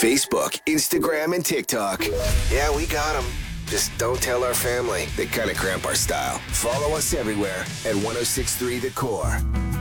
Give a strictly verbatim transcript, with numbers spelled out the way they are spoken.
Facebook, Instagram, and TikTok. Yeah, we got them. Just don't tell our family. They kind of cramp our style. Follow us everywhere at ten sixty-three The Core.